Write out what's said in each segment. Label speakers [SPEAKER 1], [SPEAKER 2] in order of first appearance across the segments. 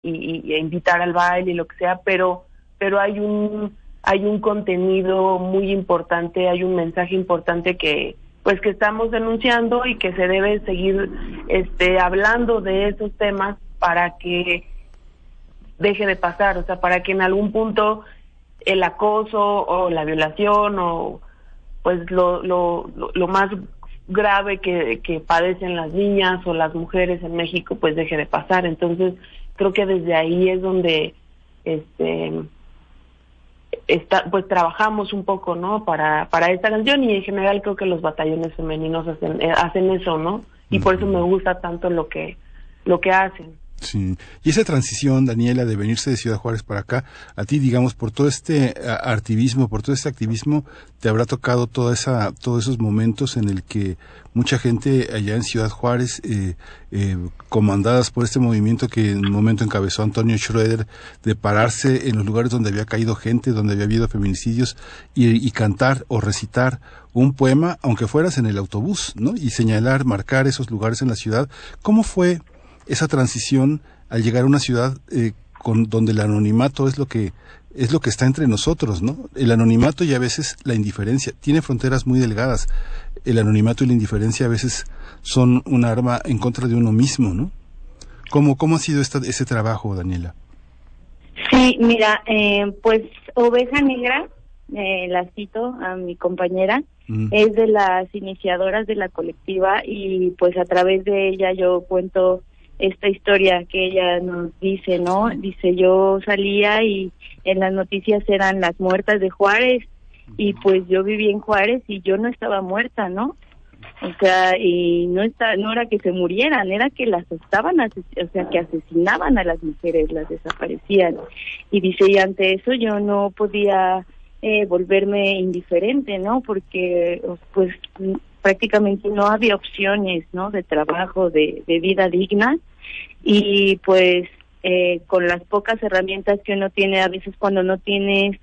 [SPEAKER 1] y invitar al baile y lo que sea, pero hay un contenido muy importante, hay un mensaje importante que estamos denunciando y que se debe seguir hablando de esos temas para que deje de pasar, o sea, para que en algún punto el acoso o la violación o pues lo más grave que padecen las niñas o las mujeres en México pues deje de pasar. Entonces creo que desde ahí es donde pues trabajamos un poco, ¿no? Para esta canción, y en general creo que los batallones femeninos hacen eso, ¿no? Y por eso me gusta tanto lo que hacen.
[SPEAKER 2] Sí. Y esa transición, Daniela, de venirse de Ciudad Juárez para acá, a ti, digamos, por todo este activismo, te habrá tocado todos esos momentos en el que mucha gente allá en Ciudad Juárez, comandadas por este movimiento que en un momento encabezó Antonio Schroeder, de pararse en los lugares donde había caído gente, donde había habido feminicidios, y cantar o recitar un poema, aunque fueras en el autobús, ¿no? Y señalar, marcar esos lugares en la ciudad. ¿Cómo fue esa transición al llegar a una ciudad donde el anonimato es lo que está entre nosotros, ¿no? El anonimato y a veces la indiferencia tiene fronteras muy delgadas. El anonimato y la indiferencia a veces son un arma en contra de uno mismo, ¿no? ¿Cómo ha sido ese trabajo, Daniela?
[SPEAKER 3] Sí, mira, pues Oveja Negra, la cito a mi compañera, es de las iniciadoras de la colectiva, y pues a través de ella yo cuento esta historia que ella nos dice, ¿no? Dice, yo salía y en las noticias eran las muertas de Juárez, y pues yo viví en Juárez y yo no estaba muerta, ¿no? O sea, y no era que se murieran, era que las que asesinaban a las mujeres, las desaparecían. Y dice, y ante eso yo no podía volverme indiferente, ¿no? Porque pues prácticamente no había opciones, ¿no? De trabajo, de vida digna, y pues con las pocas herramientas que uno tiene, a veces cuando no tienes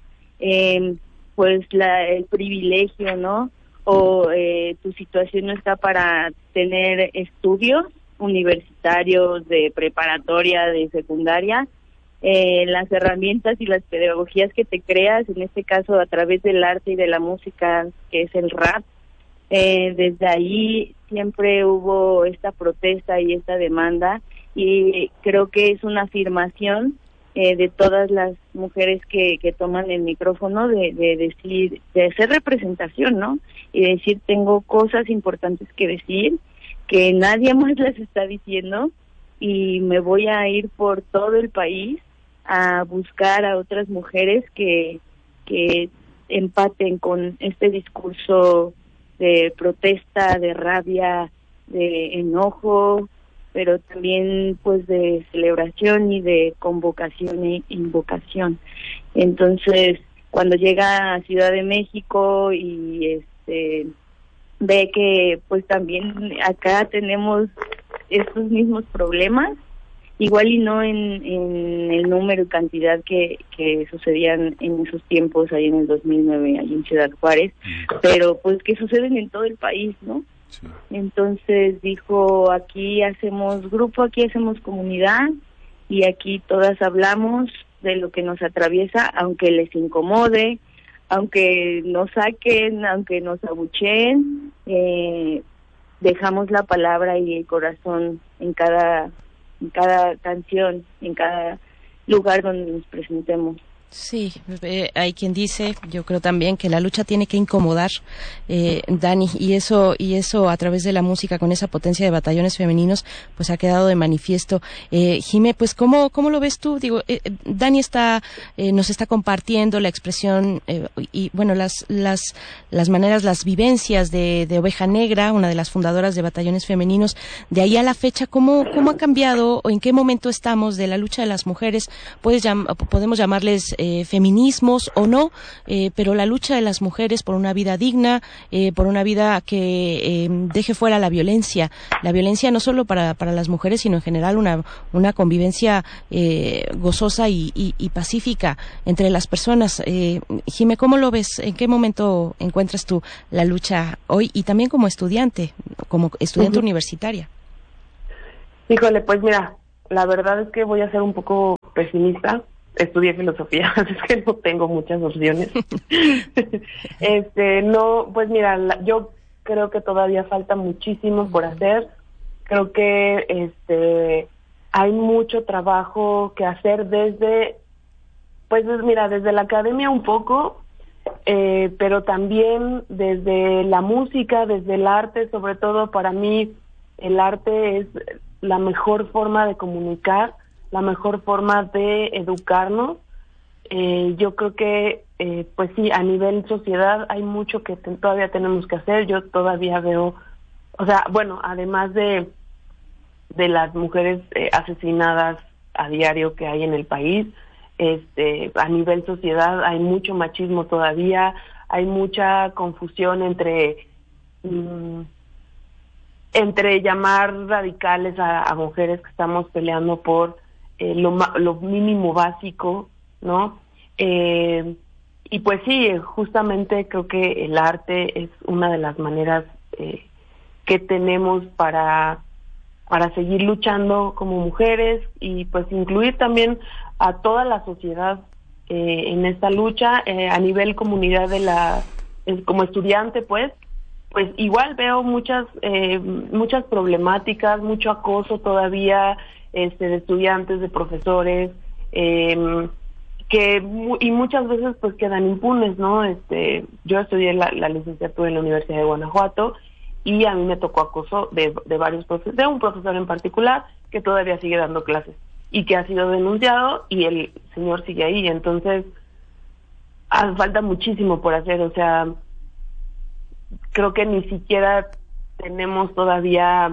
[SPEAKER 3] pues el privilegio, ¿no? O tu situación no está para tener estudios universitarios, de preparatoria, de secundaria, las herramientas y las pedagogías que te creas, en este caso a través del arte y de la música, que es el rap, desde ahí siempre hubo esta protesta y esta demanda, y creo que es una afirmación de todas las mujeres que toman el micrófono, de decir, de hacer representación, ¿no? Y decir, tengo cosas importantes que decir, que nadie más las está diciendo, y me voy a ir por todo el país a buscar a otras mujeres que empaten con este discurso de protesta, de rabia, de enojo, pero también pues de celebración y de convocación e invocación. Entonces, cuando llega a Ciudad de México y ve que pues también acá tenemos estos mismos problemas, igual y no en el número y cantidad que sucedían en esos tiempos, ahí en el 2009, ahí en Ciudad Juárez, pero pues que suceden en todo el país, ¿no? Sí. Entonces dijo, aquí hacemos grupo, aquí hacemos comunidad, y aquí todas hablamos de lo que nos atraviesa, aunque les incomode, aunque nos saquen, aunque nos abucheen, dejamos la palabra y el corazón en cada canción, en cada lugar donde nos presentemos.
[SPEAKER 4] Sí, hay quien dice, yo creo también, que la lucha tiene que incomodar, Dani, y eso a través de la música, con esa potencia de batallones femeninos, pues ha quedado de manifiesto. Jimé, pues ¿cómo lo ves tú? Digo, Dani nos está compartiendo la expresión y bueno, las maneras, las vivencias de Oveja Negra, una de las fundadoras de batallones femeninos. De ahí a la fecha, ¿cómo ha cambiado o en qué momento estamos de la lucha de las mujeres? Podemos llamarles feminismos o no, pero la lucha de las mujeres por una vida digna, por una vida que deje fuera la violencia no solo para las mujeres, sino en general una convivencia gozosa y pacífica entre las personas. Jimé, ¿cómo lo ves? ¿En qué momento encuentras tú la lucha hoy y también como estudiante universitaria?
[SPEAKER 1] Híjole, pues mira, la verdad es que voy a ser un poco pesimista. Estudié filosofía, así es que no tengo muchas opciones. No, pues mira, yo creo que todavía falta muchísimo por hacer. Creo que hay mucho trabajo que hacer desde la academia un poco, pero también desde la música, desde el arte. Sobre todo para mí el arte es la mejor forma de comunicar, la mejor forma de educarnos. Yo creo que pues sí, a nivel sociedad hay mucho que todavía tenemos que hacer. Yo todavía veo, o sea, bueno, además de las mujeres asesinadas a diario que hay en el país, a nivel sociedad hay mucho machismo todavía, hay mucha confusión entre llamar radicales a mujeres que estamos peleando por lo mínimo básico, ¿no? Y pues sí, justamente creo que el arte es una de las maneras que tenemos para seguir luchando como mujeres y pues incluir también a toda la sociedad en esta lucha. A nivel comunidad como estudiante, pues igual veo muchas problemáticas, mucho acoso todavía de estudiantes, de profesores, y muchas veces pues quedan impunes, ¿no? Yo estudié la licenciatura en la Universidad de Guanajuato y a mí me tocó acoso de varios profesores, de un profesor en particular que todavía sigue dando clases y que ha sido denunciado y el señor sigue ahí. Entonces falta muchísimo por hacer. O sea, creo que ni siquiera tenemos todavía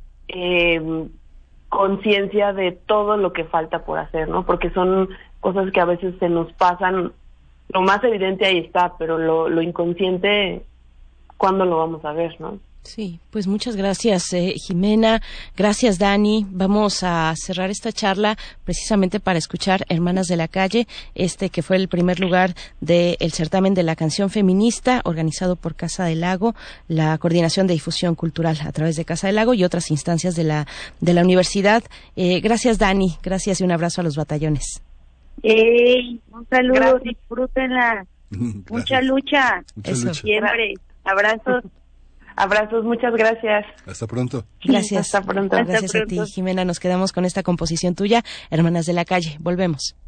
[SPEAKER 1] conciencia de todo lo que falta por hacer, ¿no? Porque son cosas que a veces se nos pasan. Lo más evidente ahí está, pero lo inconsciente, ¿cuándo lo vamos a ver, no?
[SPEAKER 4] Sí, pues muchas gracias, Jimena. Gracias, Dani. Vamos a cerrar esta charla precisamente para escuchar Hermanas de la Calle, que fue el primer lugar del certamen de la canción feminista organizado por Casa del Lago, la Coordinación de Difusión Cultural a través de Casa del Lago y otras instancias de la universidad. Gracias, Dani. Gracias y un abrazo a los batallones.
[SPEAKER 3] Un saludo,
[SPEAKER 1] gracias.
[SPEAKER 3] Disfrútenla. Mucha lucha.
[SPEAKER 4] Eso.
[SPEAKER 3] Siempre. Abrazos.
[SPEAKER 1] Abrazos, muchas gracias.
[SPEAKER 2] Hasta pronto.
[SPEAKER 4] Gracias.
[SPEAKER 1] Hasta pronto.
[SPEAKER 4] Gracias a ti, Jimena. Nos quedamos con esta composición tuya, Hermanas de la Calle. Volvemos.